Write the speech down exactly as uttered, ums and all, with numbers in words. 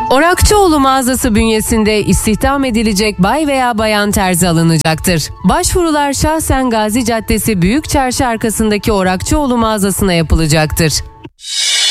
Orakçıoğlu mağazası bünyesinde istihdam edilecek bay veya bayan terzi alınacaktır. Başvurular şahsen Gazi Caddesi Büyük Çarşı arkasındaki Orakçıoğlu mağazasına yapılacaktır.